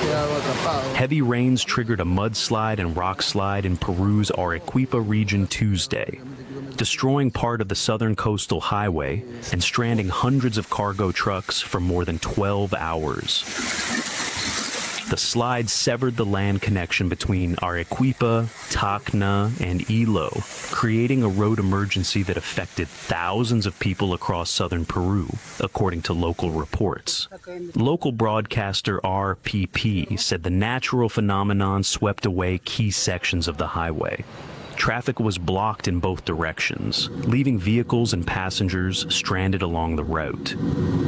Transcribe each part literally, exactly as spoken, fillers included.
Heavy rains triggered a mudslide and rockslide in Peru's Arequipa region Tuesday, destroying part of the southern coastal highway and stranding hundreds of cargo trucks for more than twelve hours. The slide severed the land connection between Arequipa, Tacna, and Ilo, creating a road emergency that affected thousands of people across southern Peru, according to local reports. Local broadcaster R P P said the natural phenomenon swept away key sections of the highway. Traffic was blocked in both directions, leaving vehicles and passengers stranded along the route.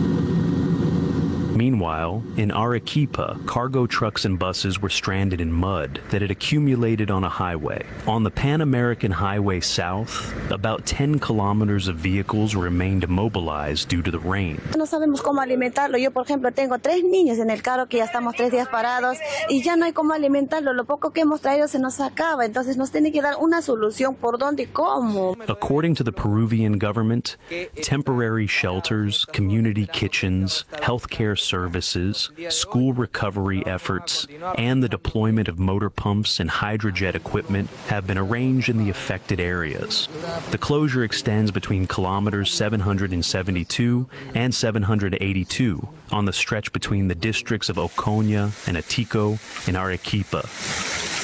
Meanwhile, in Arequipa, cargo trucks and buses were stranded in mud that had accumulated on a highway. On the Pan American Highway South, about ten kilometers of vehicles remained immobilized due to the rain. No sabemos cómo alimentarlo. Yo, por ejemplo, tengo tres niños en el carro que ya estamos tres días parados y ya no hay cómo alimentarlo. Lo poco que hemos traído se nos acaba. Entonces nos tiene que dar una solución por dónde y cómo. According to the Peruvian government, temporary shelters, community kitchens, healthcare services, school recovery efforts, and the deployment of motor pumps and hydrojet equipment have been arranged in the affected areas. The closure extends between kilometers seven hundred seventy-two and seven hundred eighty-two on the stretch between the districts of Ocoña and Atico in Arequipa.